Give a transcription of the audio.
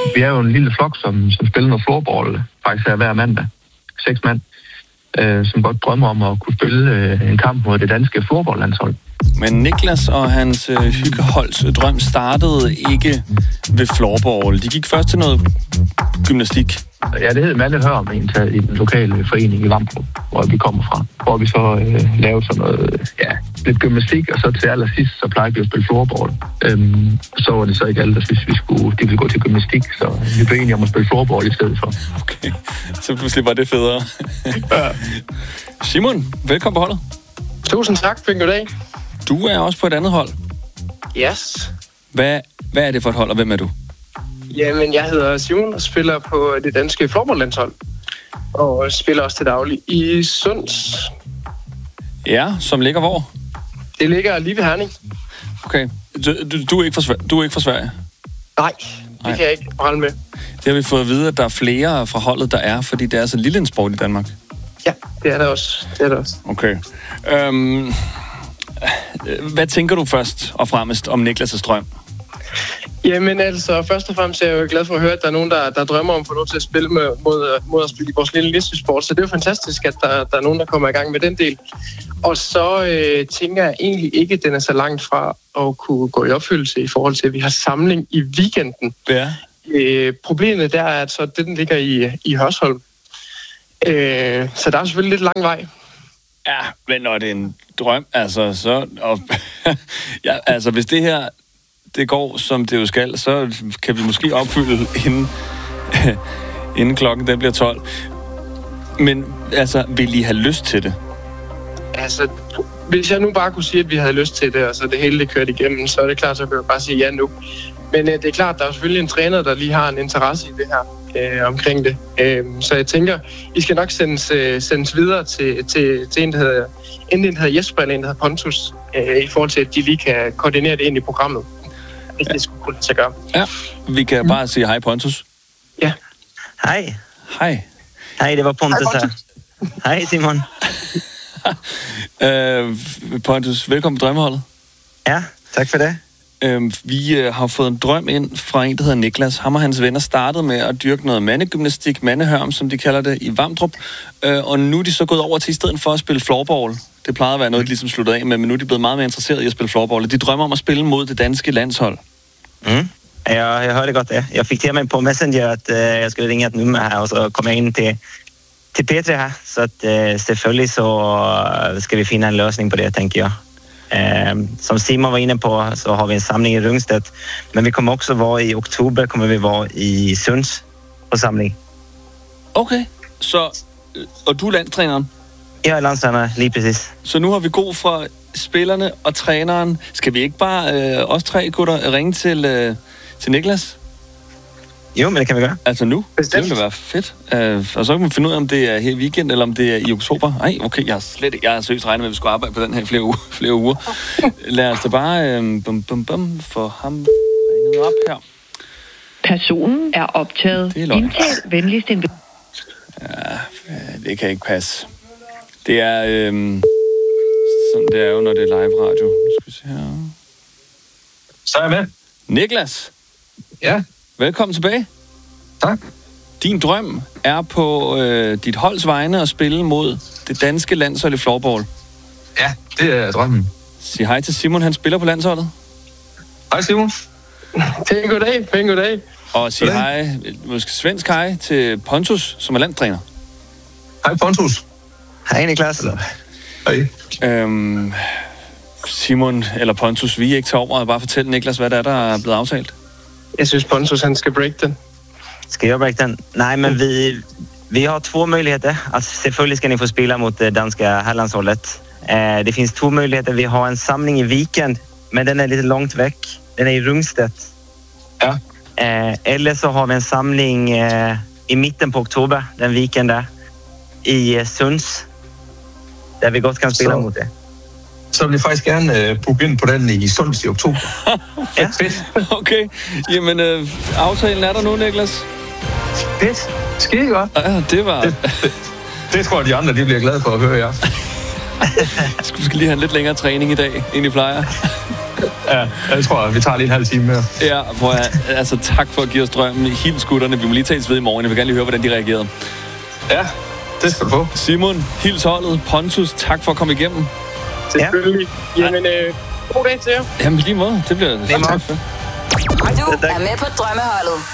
vi er jo en lille flok, som spiller noget floorball, faktisk hver mandag. 6 mand, som godt drømmer om at kunne spille en kamp mod det danske floorballlandshold. Men Niklas og hans hyggeholdsdrøm startede ikke ved floorball. De gik først til noget gymnastik. Ja, det hed Malle Hørm i den lokale forening i Vamdrup, hvor vi kommer fra. Hvor vi så lavede sådan noget, lidt gymnastik, og så til allersidst, så plejede vi at spille floorball. Så var det så ikke alle, der synes, de ville gå til gymnastik, så vi blev enige om at spille floorball i stedet for. Okay, så pludselig var det federe. Simon, velkommen på holdet. Tusind tak, for en god dag. Du er også på et andet hold. Yes. Hvad er det for et hold, og hvem er du? Jamen, jeg hedder Simon og spiller på det danske floorballlandshold. Og spiller også til daglig i Sunds. Ja, som ligger hvor? Det ligger lige ved Herning. Okay. Du er ikke fra Sverige? Nej, det kan jeg ikke prale med. Det har vi fået at vide, at der er flere fra holdet, der er, fordi det er så lille en sport i Danmark. Ja, det er det også. Okay. Hvad tænker du først og fremmest om Niklas' drøm? Jamen altså, først og fremmest er jeg jo glad for at høre, at der er nogen, der drømmer om at få lov til at spille mod at spille i vores lille listesport. Så det er jo fantastisk, at der er nogen, der kommer i gang med den del. Og så tænker jeg egentlig ikke, at den er så langt fra at kunne gå i opfyldelse i forhold til, at vi har samling i weekenden. Ja. Problemet der er, at så den ligger i Hørsholm. Så der er selvfølgelig lidt lang vej. Ja, men når det er en drøm, altså så... ja, altså hvis det her... det går, som det jo skal, så kan vi måske opfylde inden klokken den bliver 12. Men altså, vil I have lyst til det? Altså, hvis jeg nu bare kunne sige, at vi havde lyst til det, og så det hele det kørt igennem, så er det klart, så kan jeg bare sige ja nu. Men det er klart, der er selvfølgelig en træner, der lige har en interesse i det her, omkring det. Så jeg tænker, I skal nok sendes videre til en, der hedder Jesper, eller en, der hedder Pontus, i forhold til, at de lige kan koordinere det ind i programmet. Det skulle kunne lade gøre. Ja, vi kan bare sige hej, Pontus. Ja. Hej. Hej. Hej, det var Pontus her. Hej, Simon. Pontus, velkommen på Drømmeholdet. Ja, tak for det. Vi har fået en drøm ind fra en, der hedder Niklas. Ham og hans venner startede med at dyrke noget mandegymnastik, mandehørm, som de kalder det, i Vamdrup. Og nu er de så gået over til, i stedet for at spille floorball. Det plejede at være noget, de ligesom sluttede af med, men nu er de blevet meget mere interesseret i at spille floorball. De drømmer om at spille mod det danske landshold. Jeg hørte godt det. Jeg fik til mig på Messenger, at jeg skulle ringe et nummer her, og så kom jeg ind til P3 her. Så at, selvfølgelig så skal vi finde en løsning på det, tænker jeg. Som Simon var inne på, så har vi en samling i Rungstedt. Men vi kommer også vara i oktober, kommer vi vara i Sunds på samling. Okay, så... Og du er landstræneren? Jeg er landstræner, lige præcis. Så nu har vi god fra spillerne og træneren. Skal vi ikke bare, os 3 gutter, ringe til Niklas? Jo, men det kan vi gøre. Altså nu? Bestemt. Det ville være fedt. Og så kan vi finde ud af, om det er her i weekend, eller om det er i oktober. Nej, okay, jeg har seriøst regnet med, at vi skulle arbejde på den her flere uger. Lad os da bare få ham ringet op her. Personen er optaget. Indtal venligst en... Ja, det kan ikke passe. Det er sådan det er jo, når det er live radio. Nu skal vi se her. Så er jeg med. Niklas. Ja. Velkommen tilbage. Tak. Din drøm er på dit holds vegne at spille mod det danske landshold i floorball. Ja, det er drømmen. Sig hej til Simon, han spiller på landsholdet. Hej Simon. Pæn goddag. Og sig hej, måske svensk hej til Pontus, som er landtræner. Hej Pontus. Hej Niklas. Hej. Simon eller Pontus, vi ikke tager over og bare fortælle Niklas, hvad der er blevet aftalt. Jeg synes, Pontus han skal break den. Skal jeg break den? Nej, men vi har 2 möjligheter. Alltså, selvfølgelig skal ni få spela mot det danska herrlandsholdet. Det finns 2 möjligheter. Vi har en samling i weekend, men den är lite långt väck. Den är i Rungstedt. Ja. Eller så har vi en samling i mitten på oktober, den weekend där, i Sunds, där vi godt kan spille mot det. Så vil jeg faktisk gerne booke ind på den i Sunds i oktober. Ja. Fedt. Okay, jamen aftalen er der nu, Niklas. Fedt. Skide godt. Ja, det var... Det tror jeg, de andre de bliver glade for at høre, ja. Jeg skal lige have en lidt længere træning i dag, end I plejer. Ja, jeg tror, vi tager lige en halv time mere. Ja, altså tak for at give os drømmen. Hils gutterne. Vi må lige tales ved i morgen. Jeg vil gerne lige høre, hvordan de reagerede. Ja, det skal du få. Simon, hils holdet. Pontus, tak for at komme igennem. Selvfølgelig. Ja. Jamen, god dag til jer. Jamen lige måde. Det bliver tak for. Du er med på drømmeholdet.